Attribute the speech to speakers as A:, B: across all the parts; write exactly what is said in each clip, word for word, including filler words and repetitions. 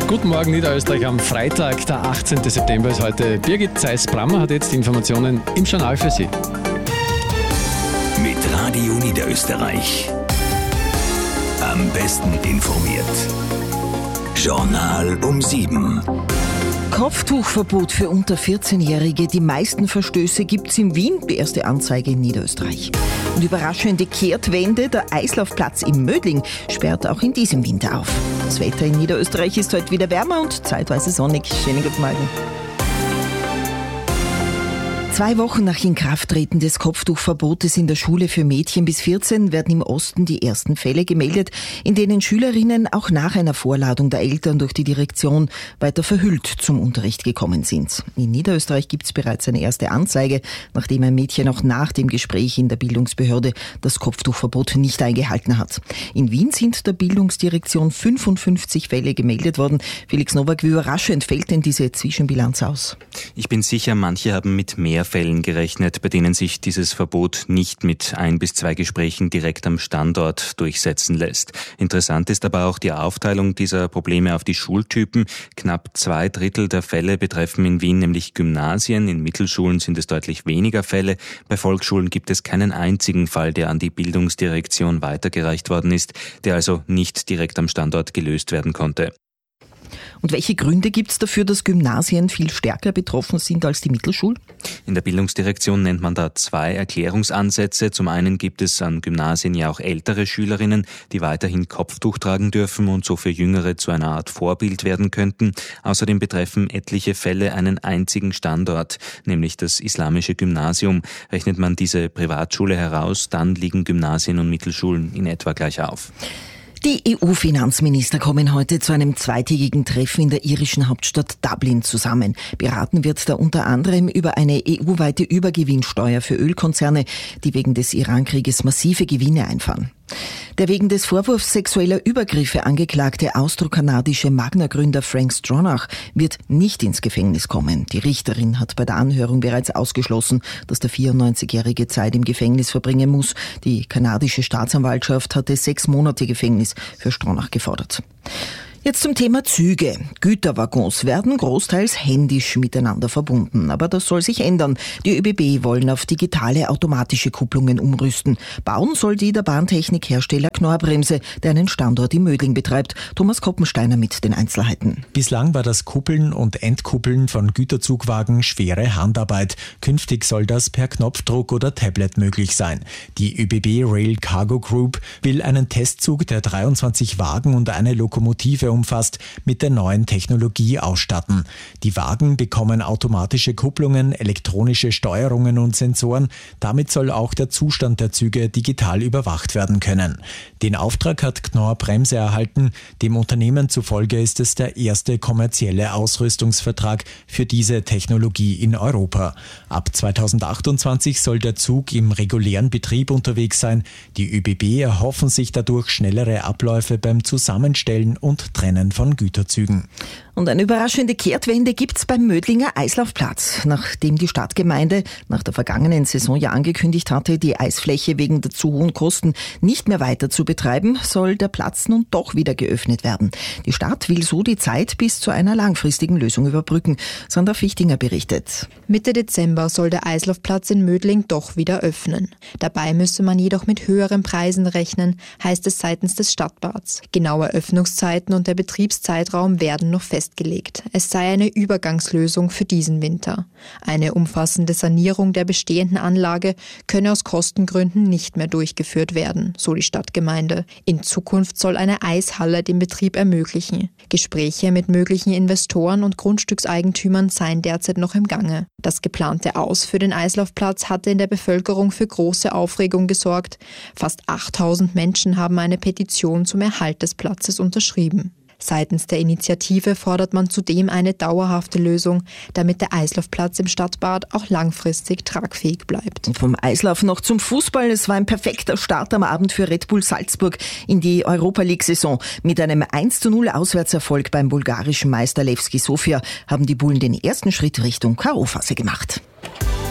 A: Guten Morgen Niederösterreich am Freitag, der achtzehnten September ist heute. Birgit Zeiss-Brammer hat jetzt die Informationen im Journal für Sie.
B: Mit Radio Niederösterreich. Am besten informiert. Journal um sieben.
C: Kopftuchverbot für unter vierzehnjährige. Die meisten Verstöße gibt's in Wien. Die erste Anzeige in Niederösterreich. Und überraschende Kehrtwende. Der Eislaufplatz im Mödling sperrt auch in diesem Winter auf. Das Wetter in Niederösterreich ist heute wieder wärmer und zeitweise sonnig. Schönen guten Morgen. Zwei Wochen nach Inkrafttreten des Kopftuchverbotes in der Schule für Mädchen bis vierzehn werden im Osten die ersten Fälle gemeldet, in denen Schülerinnen auch nach einer Vorladung der Eltern durch die Direktion weiter verhüllt zum Unterricht gekommen sind. In Niederösterreich gibt es bereits eine erste Anzeige, nachdem ein Mädchen auch nach dem Gespräch in der Bildungsbehörde das Kopftuchverbot nicht eingehalten hat. In Wien sind der Bildungsdirektion fünfundfünfzig Fälle gemeldet worden. Felix Nowak, wie überraschend fällt denn diese Zwischenbilanz aus?
D: Ich bin sicher, manche haben mit mehr Fällen gerechnet, bei denen sich dieses Verbot nicht mit ein bis zwei Gesprächen direkt am Standort durchsetzen lässt. Interessant ist aber auch die Aufteilung dieser Probleme auf die Schultypen. Knapp zwei Drittel der Fälle betreffen in Wien nämlich Gymnasien. In Mittelschulen sind es deutlich weniger Fälle. Bei Volksschulen gibt es keinen einzigen Fall, der an die Bildungsdirektion weitergereicht worden ist, der also nicht direkt am Standort gelöst werden konnte.
C: Und welche Gründe gibt es dafür, dass Gymnasien viel stärker betroffen sind als die Mittelschulen?
D: In der Bildungsdirektion nennt man da zwei Erklärungsansätze. Zum einen gibt es an Gymnasien ja auch ältere Schülerinnen, die weiterhin Kopftuch tragen dürfen und so für Jüngere zu einer Art Vorbild werden könnten. Außerdem betreffen etliche Fälle einen einzigen Standort, nämlich das islamische Gymnasium. Rechnet man diese Privatschule heraus, dann liegen Gymnasien und Mittelschulen in etwa gleich auf.
C: Die E U-Finanzminister kommen heute zu einem zweitägigen Treffen in der irischen Hauptstadt Dublin zusammen. Beraten wird da unter anderem über eine E U-weite Übergewinnsteuer für Ölkonzerne, die wegen des Iran-Krieges massive Gewinne einfahren. Der wegen des Vorwurfs sexueller Übergriffe angeklagte austrokanadische Magna-Gründer Frank Stronach wird nicht ins Gefängnis kommen. Die Richterin hat bei der Anhörung bereits ausgeschlossen, dass der vierundneunzigjährige Zeit im Gefängnis verbringen muss. Die kanadische Staatsanwaltschaft hatte sechs Monate Gefängnis für Stronach gefordert. Jetzt zum Thema Züge. Güterwaggons werden großteils händisch miteinander verbunden, aber das soll sich ändern. Die ÖBB wollen auf digitale automatische Kupplungen umrüsten. Bauen soll die der Bahntechnikhersteller Knorr-Bremse, der einen Standort im Mödling betreibt. Thomas Koppensteiner mit den Einzelheiten.
E: Bislang war das Kuppeln und Entkuppeln von Güterzugwagen schwere Handarbeit. Künftig soll das per Knopfdruck oder Tablet möglich sein. Die ÖBB Rail Cargo Group will einen Testzug, der dreiundzwanzig Wagen und eine Lokomotive umfasst, mit der neuen Technologie ausstatten. Die Wagen bekommen automatische Kupplungen, elektronische Steuerungen und Sensoren. Damit soll auch der Zustand der Züge digital überwacht werden können. Den Auftrag hat Knorr-Bremse erhalten. Dem Unternehmen zufolge ist es der erste kommerzielle Ausrüstungsvertrag für diese Technologie in Europa. Ab zweitausendachtundzwanzig soll der Zug im regulären Betrieb unterwegs sein. Die ÖBB erhoffen sich dadurch schnellere Abläufe beim Zusammenstellen und Trennen von Güterzügen.
C: Und eine überraschende Kehrtwende gibt's beim Mödlinger Eislaufplatz. Nachdem die Stadtgemeinde nach der vergangenen Saison ja angekündigt hatte, die Eisfläche wegen der zu hohen Kosten nicht mehr weiter zu betreiben, soll der Platz nun doch wieder geöffnet werden. Die Stadt will so die Zeit bis zu einer langfristigen Lösung überbrücken. Sandra Fichtinger berichtet.
F: Mitte Dezember soll der Eislaufplatz in Mödling doch wieder öffnen. Dabei müsse man jedoch mit höheren Preisen rechnen, heißt es seitens des Stadtbats. Genaue Öffnungszeiten und der Betriebszeitraum werden noch festgelegt. Es sei eine Übergangslösung für diesen Winter. Eine umfassende Sanierung der bestehenden Anlage könne aus Kostengründen nicht mehr durchgeführt werden, so die Stadtgemeinde. In Zukunft soll eine Eishalle den Betrieb ermöglichen. Gespräche mit möglichen Investoren und Grundstückseigentümern seien derzeit noch im Gange. Das geplante Aus für den Eislaufplatz hatte in der Bevölkerung für große Aufregung gesorgt. Fast achttausend Menschen haben eine Petition zum Erhalt des Platzes unterschrieben. Seitens der Initiative fordert man zudem eine dauerhafte Lösung, damit der Eislaufplatz im Stadtbad auch langfristig tragfähig bleibt.
C: Und vom Eislauf noch zum Fußball. Es war ein perfekter Start am Abend für Red Bull Salzburg in die Europa-League-Saison. Mit einem eins zu null Auswärtserfolg beim bulgarischen Meister Levski Sofia haben die Bullen den ersten Schritt Richtung K O-Phase gemacht.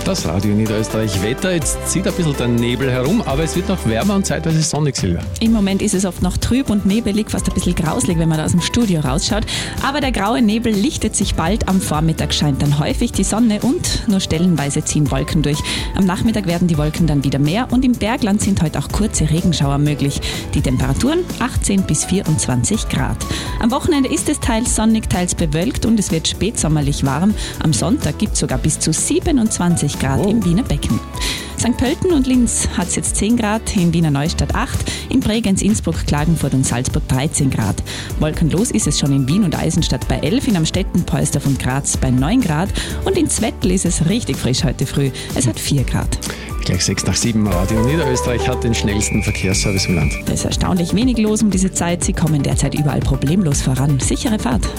A: Das Radio Niederösterreich Wetter. Jetzt zieht ein bisschen der Nebel herum, aber es wird noch wärmer und zeitweise sonnig, Silvia.
G: Im Moment ist es oft noch trüb und nebelig, fast ein bisschen grauslig, wenn man da aus dem Studio rausschaut. Aber der graue Nebel lichtet sich bald. Am Vormittag scheint dann häufig die Sonne und nur stellenweise ziehen Wolken durch. Am Nachmittag werden die Wolken dann wieder mehr und im Bergland sind heute auch kurze Regenschauer möglich. Die Temperaturen achtzehn bis vierundzwanzig Grad. Am Wochenende ist es teils sonnig, teils bewölkt und es wird spätsommerlich warm. Am Sonntag gibt es sogar bis zu siebenundzwanzig Grad oh. im Wiener Becken. Sankt Pölten und Linz hat es jetzt zehn Grad, in Wiener Neustadt acht, in Bregenz, Innsbruck, Klagenfurt und Salzburg dreizehn Grad. Wolkenlos ist es schon in Wien und Eisenstadt bei elf, in Amstetten, Polster und Graz bei neun Grad und in Zwettl ist es richtig frisch heute früh. Es hat vier Grad.
A: Gleich sechs nach sieben. Radio Niederösterreich hat den schnellsten Verkehrsservice im Land.
G: Da ist erstaunlich wenig los um diese Zeit. Sie kommen derzeit überall problemlos voran. Sichere Fahrt.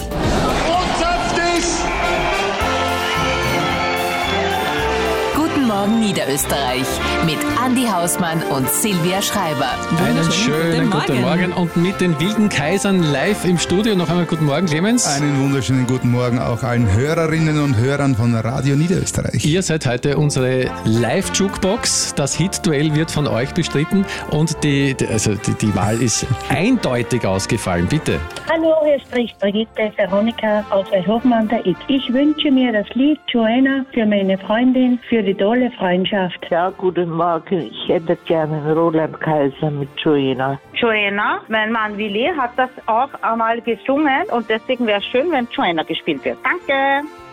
H: Guten Morgen Niederösterreich mit Andi Hausmann und Silvia Schreiber.
A: Einen schönen guten, guten Morgen. Und mit den wilden Kaisern live im Studio. Noch einmal guten Morgen, Clemens.
I: Einen wunderschönen guten Morgen auch allen Hörerinnen und Hörern von Radio Niederösterreich.
A: Ihr seid heute unsere Live-Jukebox. Das Hit-Duell wird von euch bestritten und die, die, also die, die Wahl ist eindeutig ausgefallen. Bitte.
J: Hallo, hier spricht Brigitte Veronika aus Eindhoven an der Id. Ich wünsche mir das Lied Joanna für meine Freundin, für die tolle Freundschaft.
K: Ja, guten Morgen. Ich hätte gerne einen Roland Kaiser mit Joanna.
L: Joanna, mein Mann Willi hat das auch einmal gesungen und deswegen wäre es schön, wenn Joanna gespielt wird. Danke!